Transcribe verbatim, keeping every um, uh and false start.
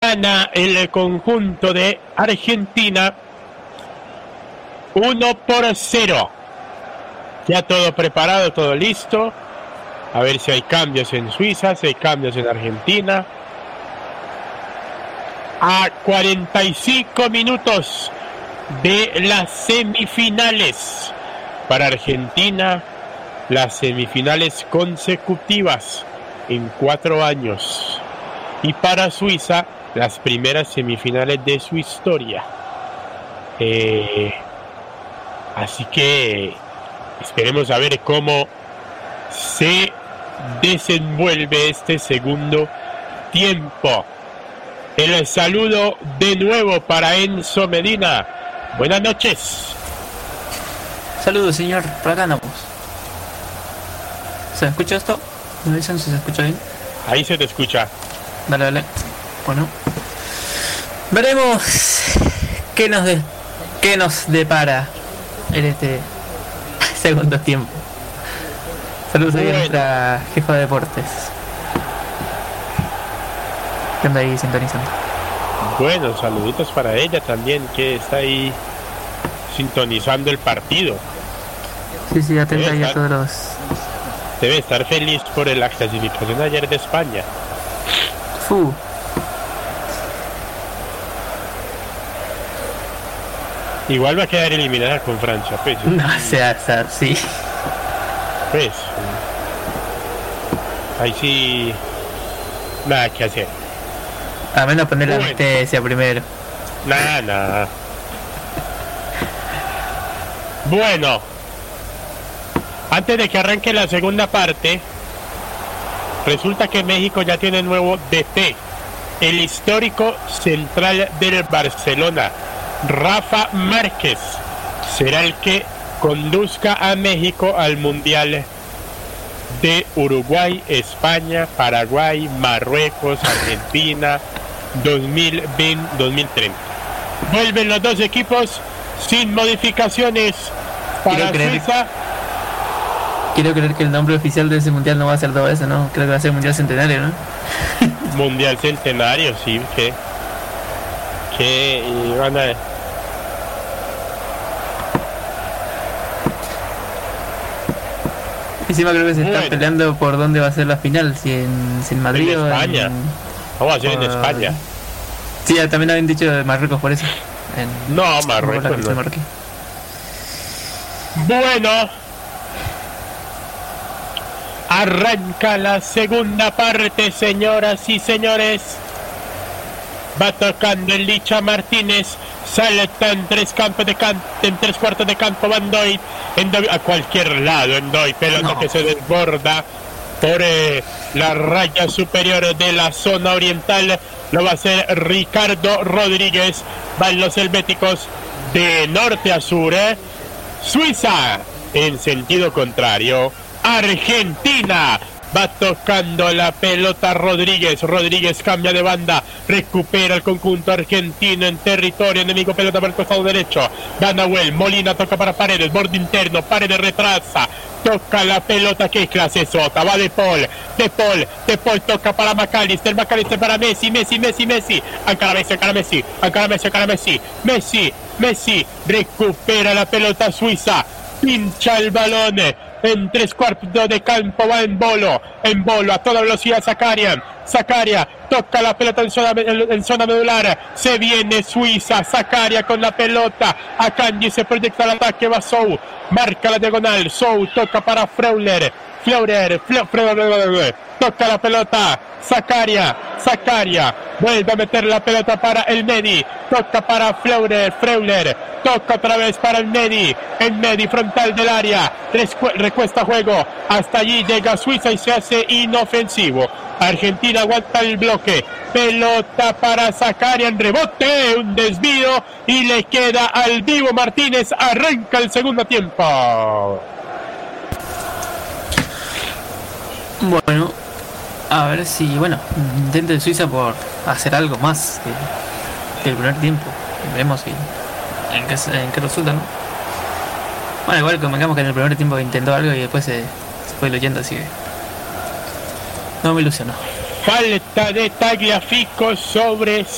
Gana el conjunto de Argentina uno por cero. Ya todo preparado, todo listo. A ver si hay cambios en Suiza, si hay cambios en Argentina. A cuarenta y cinco minutos de las semifinales. Para Argentina, las semifinales consecutivas en cuatro años. Y para Suiza, las primeras semifinales de su historia. Eh, así que esperemos a ver cómo se desenvuelve este segundo tiempo. El saludo de nuevo para Enzo Medina. Buenas noches. Saludos, señor. Por acá andamos. ¿Se escucha esto? ¿Me dicen si se escucha bien? Ahí se te escucha. Dale, dale. Bueno. Veremos qué nos de, qué nos depara en este segundo tiempo. Saludos bueno. A nuestra jefa de deportes. ¿Qué anda ahí sintonizando? Bueno, saluditos para ella también, que está ahí sintonizando el partido. Sí, sí, atenta ahí a todos los... Debe estar feliz por la clasificación ayer de España. Fu. Igual va a quedar eliminada con Francia, pues. No sea azar, sí. Pues. Ahí sí. Nada que hacer. A menos poner la anestesia primero. Nada, nada. Bueno. Antes de que arranque la segunda parte, resulta que México ya tiene nuevo D T. El histórico central del Barcelona, Rafa Márquez, será el que conduzca a México al Mundial de Uruguay, España, Paraguay, Marruecos, Argentina, dos mil veinte, dos mil treinta. Vuelven los dos equipos sin modificaciones para Suiza. Quiero creer que el nombre oficial de ese mundial no va a ser todo eso, ¿no? Creo que va a ser Mundial Centenario, ¿no? Mundial Centenario, sí, que... Que van a... Encima creo que se bueno. Está peleando por dónde va a ser la final, si en, si en Madrid en o España. En... Vamos a hacer en España. Sí, también habían dicho de Marruecos por eso. En... No, Marruecos no. Bueno... Arranca la segunda parte, señoras y señores. Va tocando el Licha Martínez. Salta en tres campos de campo, en tres cuartos de campo Van Dijk, a cualquier lado en Dijk, pelota no. Que se desborda por eh, la raya superior de la zona oriental. Lo va a hacer Ricardo Rodríguez. Van los helvéticos de norte a sur. ¿eh? Suiza en sentido contrario. Argentina va tocando la pelota Rodríguez. Rodríguez cambia de banda, recupera el conjunto argentino en territorio enemigo. Pelota por el costado derecho. Va Nahuel Molina, toca para Paredes, borde interno. Paredes retrasa, toca la pelota. Qué clase sota. Va De Paul, De Paul, De Paul toca para McAllister. McAllister para Messi, Messi, Messi, Messi. Encara Messi, encara Messi, encara Messi, encara Messi. Messi, Messi recupera la pelota Suiza. Pincha el balón. En tres cuartos de campo va en bolo, en bolo a toda velocidad Zakaria, Zakaria toca la pelota en zona, en, en zona medular, se viene Suiza, Zakaria con la pelota, Akanji se proyecta al ataque, va Sou, marca la diagonal, Sou toca para Freuler, Fleurer, Fleurer, toca la pelota, Zakaria, Zakaria, vuelve a meter la pelota para el Medi, toca para Fleurer, Freuler, toca otra vez para el Medi, el Medi frontal del área, recuesta juego, hasta allí llega Suiza y se hace inofensivo. Argentina aguanta el bloque, pelota para Zakaria en rebote, un desvío y le queda al Dibu Martínez, arranca el segundo tiempo. Bueno, a ver si, bueno, intenta de Suiza por hacer algo más que, que el primer tiempo. Veremos si, en, qué, en qué resulta, ¿no? Bueno, igual convengamos que en el primer tiempo intentó algo y después se, se fue leyendo, así que no me ilusionó. Falta de Tagliafico sobre